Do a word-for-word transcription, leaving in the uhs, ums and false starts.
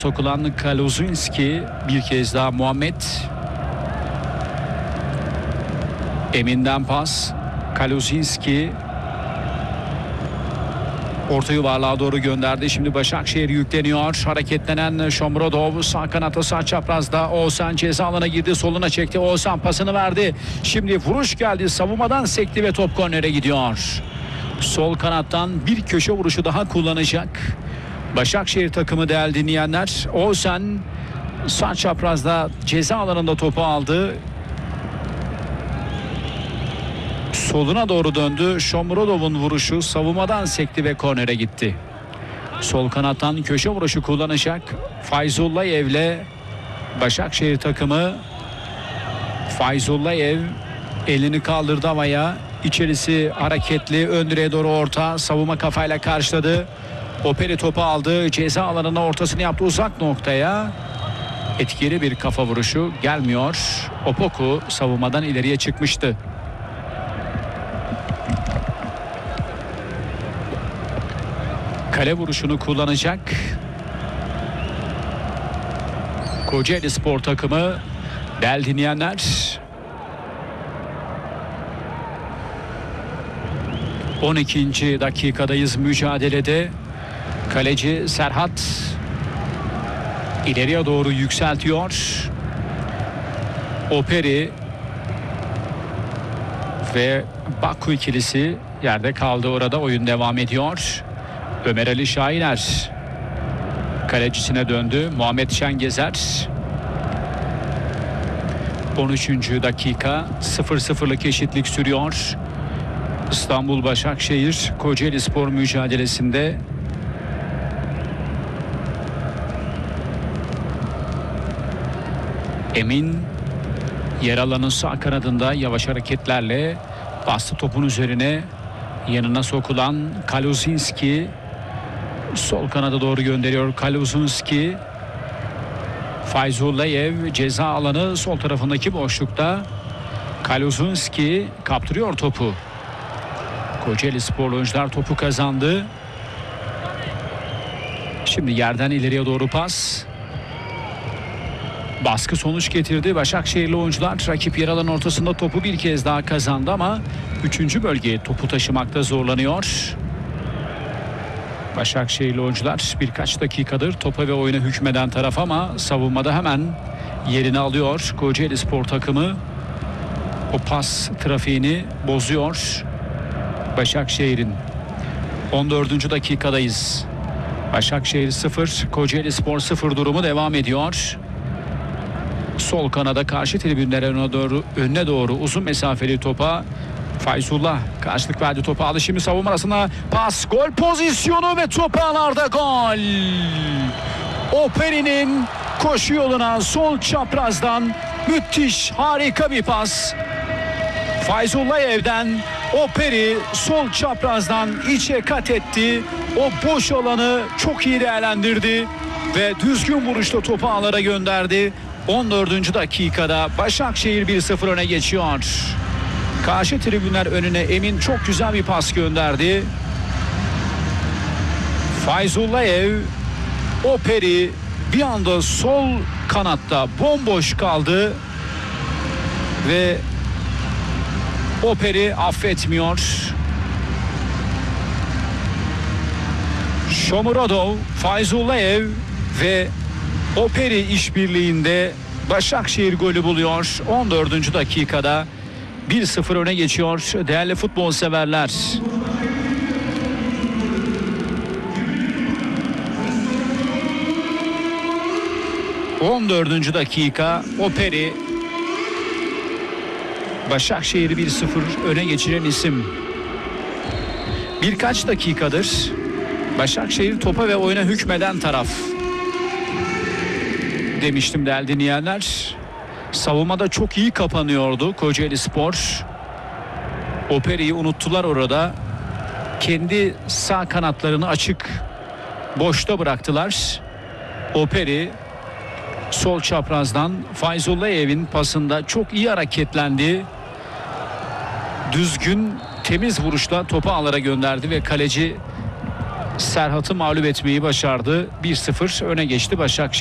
Sokulan Kaluzinski, bir kez daha Muhammed. Emin'den pas. Kaluzinski orta yuvarlığa doğru gönderdi. Şimdi Başakşehir yükleniyor. Hareketlenen Shomurodov sağ kanata, sağ çaprazda. Oğuzhan ceza alanına girdi. Soluna çekti. Oğuzhan pasını verdi. Şimdi vuruş geldi. Savunmadan sekti ve top kornere gidiyor. Sol kanattan bir köşe vuruşu daha kullanacak Başakşehir takımı değerli dinleyenler. Oğuzhan sağ çaprazda ceza alanında topu aldı. Soluna doğru döndü. Shomurodov'un vuruşu savunmadan sekti ve kornere gitti. Sol kanattan köşe vuruşu kullanacak Fayzullayev Başakşehir takımı. Fayzullayev elini kaldırdı havaya. İçerisi hareketli. Ön direğe doğru orta. Savunma kafayla karşıladı. Operi topu aldı. Ceza alanına ortasını yaptı uzak noktaya. Etkili bir kafa vuruşu gelmiyor. Opoku savunmadan ileriye çıkmıştı. Kale vuruşunu kullanacak Kocaeli Spor takımı değerli dinleyenler. on ikinci dakikadayız mücadelede. Kaleci Serhat ileriye doğru yükseltiyor. Operi ve Bakku ikilisi yerde kaldı, orada oyun devam ediyor. Ömer Ali Şahiner kalecisine döndü. Muhammed Şengezer. on üçüncü dakika, sıfır sıfırlık eşitlik sürüyor. İstanbul Başakşehir Kocaeli Spor mücadelesinde. Emin yer alanın sağ kanadında yavaş hareketlerle bastı topun üzerine. Yanına sokulan Kaluzinski sol kanada doğru gönderiyor. Kaluzinski, Fayzullayev ceza alanı sol tarafındaki boşlukta. Kaluzinski kaptırıyor topu. Kocaeli Sporlu oyuncular topu kazandı. Şimdi yerden ileriye doğru pas. Baskı sonuç getirdi. Başakşehirli oyuncular rakip yer alan ortasında topu bir kez daha kazandı ama üçüncü bölgeye topu taşımakta zorlanıyor. Başakşehirli oyuncular birkaç dakikadır topa ve oyuna hükmeden taraf ama savunmada hemen yerini alıyor. Kocaeli Spor takımı o pas trafiğini bozuyor. Başakşehir'in on dördüncü dakikadayız. Başakşehir sıfır, Kocaeli Spor sıfır durumu devam ediyor. Sol kanada karşı tribünlere önüne doğru, önüne doğru uzun mesafeli topa Fayzullah karşılık verdi, topu aldı. Şimdi savunma arasına pas, gol pozisyonu ve top ağlarda gol. Operi'nin koşu yoluna sol çaprazdan müthiş, harika bir pas. Fayzullayev'den Operi sol çaprazdan içe kat etti. O boş alanı çok iyi değerlendirdi ve düzgün vuruşla topu ağlara gönderdi. on dördüncü dakikada Başakşehir bir sıfır öne geçiyor. Karşı tribünler önüne Emin çok güzel bir pas gönderdi. Fayzullayev, Operi bir anda sol kanatta bomboş kaldı ve Operi affetmiyor. Shomurodov, Fayzullayev ve Operi işbirliğinde Başakşehir golü buluyor. on dördüncü dakikada bir sıfır öne geçiyor değerli futbol severler. on dördüncü dakika, Operi Başakşehir'i bir sıfır öne geçiren isim. Birkaç dakikadır Başakşehir topa ve oyuna hükmeden taraf demiştim değerli dinleyenler. Savunmada çok iyi kapanıyordu Kocaeli Spor. Operi'yi unuttular orada. Kendi sağ kanatlarını açık, boşta bıraktılar. Operi sol çaprazdan Fayzullayev'in pasında çok iyi hareketlendi. Düzgün, temiz vuruşla topu ağlara gönderdi ve kaleci Serhat'ı mağlup etmeyi başardı. bir sıfır öne geçti Başakşehir.